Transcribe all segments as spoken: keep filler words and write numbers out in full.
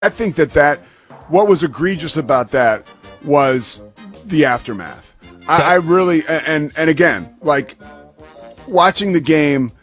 I think that that what was egregious about that was the aftermath. I, I really and and again, like watching the game,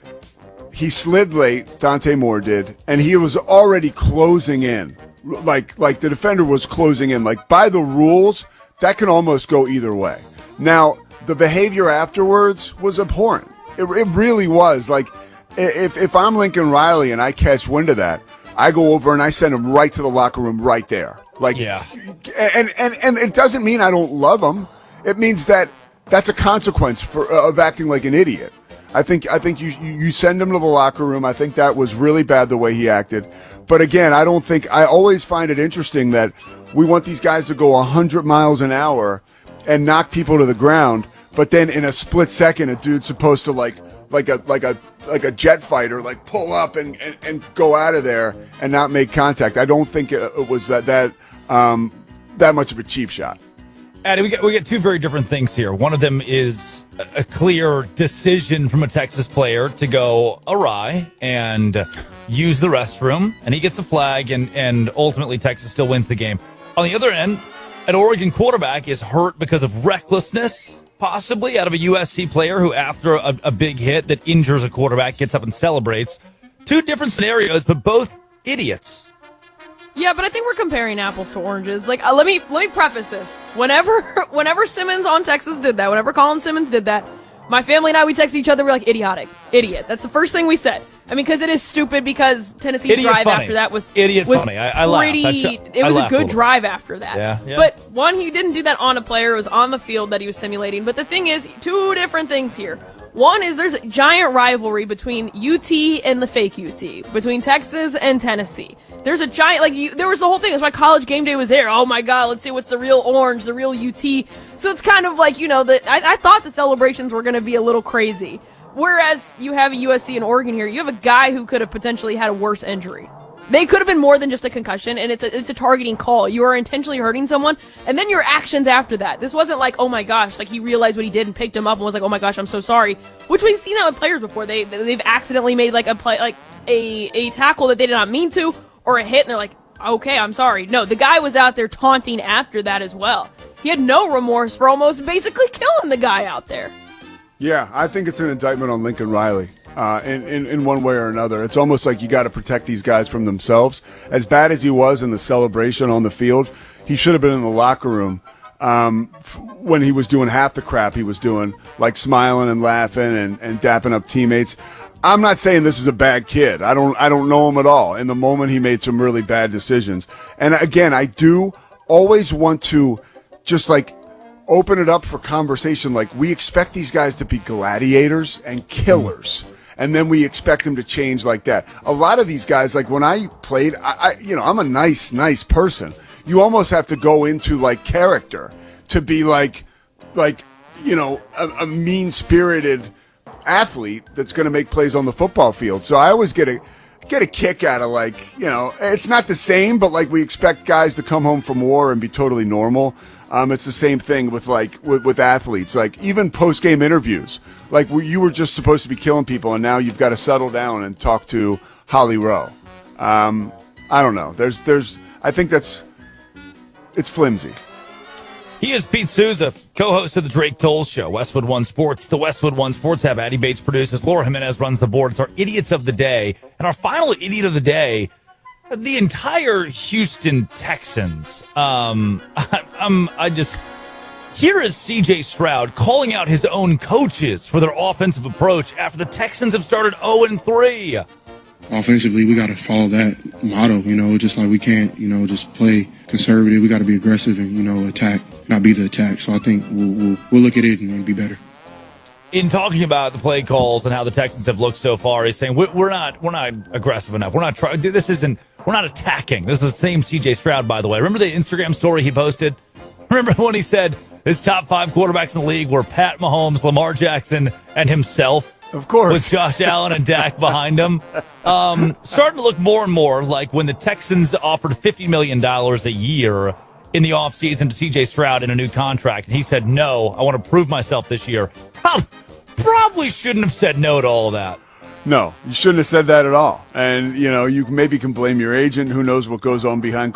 he slid late. Dante Moore did, and he was already closing in. Like like the defender was closing in. Like by the rules, that can almost go either way. Now the behavior afterwards was abhorrent. It, it really was. Like if if I'm Lincoln Riley and I catch wind of that, I go over and I send him right to the locker room right there. Like, yeah. and, and, and it doesn't mean I don't love him. It means that that's a consequence for uh, of acting like an idiot. I think I think you you send him to the locker room. I think that was really bad the way he acted. But again, I don't think I always find it interesting that we want these guys to go one hundred miles an hour and knock people to the ground, but then in a split second, a dude's supposed to like like a like a like a jet fighter, like pull up and, and, and go out of there and not make contact. I don't think it was that that um, that much of a cheap shot. Addy, we get we get two very different things here. One of them is a, a clear decision from a Texas player to go awry and use the restroom, and he gets a flag, and and ultimately Texas still wins the game. On the other end, an Oregon quarterback is hurt because of recklessness, possibly out of a U S C player who, after a, a big hit that injures a quarterback, gets up and celebrates. Two different scenarios, but both idiots. Yeah, but I think we're comparing apples to oranges. Like, uh, let me let me preface this. Whenever whenever Simmons on Texas did that, whenever Colin Simmons did that, my family and I, we texted each other, we're like, idiotic, idiot. That's the first thing we said. I mean, because it is stupid, because Tennessee's idiot drive funny. after that was idiot was funny. I, I pretty. laughed. It was I a good a drive after that. Yeah, yeah. But one, he didn't do that on a player. It was on the field that he was simulating. But the thing is, two different things here. One is there's a giant rivalry between U T and the fake U T, between Texas and Tennessee. There's a giant, like, you, there was the whole thing. That's why College Game Day was there. Oh my God, let's see what's the real orange, the real U T. So it's kind of like, you know, the, I, I thought the celebrations were going to be a little crazy. Whereas you have a U S C and Oregon here, you have a guy who could have potentially had a worse injury. They could have been more than just a concussion, and it's a, it's a targeting call. You are intentionally hurting someone, and then your actions after that. This wasn't like, oh my gosh, like he realized what he did and picked him up and was like, oh my gosh, I'm so sorry. Which we've seen that with players before. They, they've accidentally made like a play, like a, a tackle that they did not mean to, or a hit, and they're like, okay, I'm sorry. No, the guy was out there taunting after that as well. He had no remorse for almost basically killing the guy out there. Yeah, I think it's an indictment on Lincoln Riley uh, in, in, in one way or another. It's almost like you got to protect these guys from themselves. As bad as he was in the celebration on the field, he should have been in the locker room um, f- when he was doing half the crap he was doing, like smiling and laughing and, and dapping up teammates. I'm not saying this is a bad kid. I don't I don't know him at all. In the moment, he made some really bad decisions. And again, I do always want to just like open it up for conversation. Like, we expect these guys to be gladiators and killers, and then we expect them to change like that. A lot of these guys, like when I played, I, I you know, I'm a nice, nice person. You almost have to go into like character to be like, like, you know, a, a mean-spirited athlete that's going to make plays on the football field. So I always get a get a kick out of, like, you know, it's not the same, but like we expect guys to come home from war and be totally normal. Um, it's the same thing with like with, with athletes, like even post game interviews. Like, you were just supposed to be killing people, and now you've got to settle down and talk to Holly Rowe. Um, I don't know. There's there's I think that's it's flimsy. He is Pete Souza, co-host of the Drake Toll Show, Westwood One Sports, the Westwood One Sports app. Addy Bates produces. Laura Jimenez runs the board. It's our idiots of the day, and our final idiot of the day. The entire Houston Texans. Um, I, I'm, I just, here is C J Stroud calling out his own coaches for their offensive approach after the Texans have started oh and three. Offensively, we got to follow that motto, you know, just like we can't, you know, just play conservative. We got to be aggressive and, you know, attack, not be the attack. So I think we'll, we'll, we'll look at it and be better. In talking about the play calls and how the Texans have looked so far, he's saying we're not we're not aggressive enough. We're not trying. This isn't. We're not attacking. This is the same C J Stroud, by the way. Remember the Instagram story he posted? Remember when he said his top five quarterbacks in the league were Pat Mahomes, Lamar Jackson, and himself? Of course, with Josh Allen and Dak behind him. Um, starting to look more and more like when the Texans offered fifty million dollars a year in the offseason to C J Stroud in a new contract. And he said, no, I want to prove myself this year. Probably shouldn't have said no to all of that. No, you shouldn't have said that at all. And, you know, you maybe can blame your agent. Who knows what goes on behind